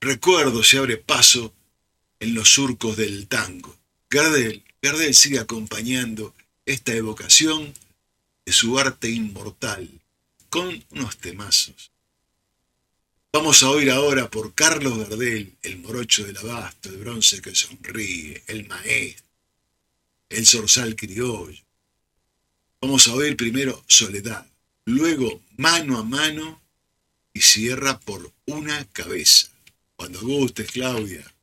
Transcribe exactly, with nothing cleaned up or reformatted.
recuerdo se abre paso en los surcos del tango. Gardel, Gardel sigue acompañando esta evocación de su arte inmortal con unos temazos. Vamos a oír ahora por Carlos Gardel, el morocho del abasto, el bronce que sonríe, el maestro, el zorzal criollo. Vamos a oír primero Soledad, luego Mano a Mano y cierra por Una Cabeza. Cuando gustes, Claudia.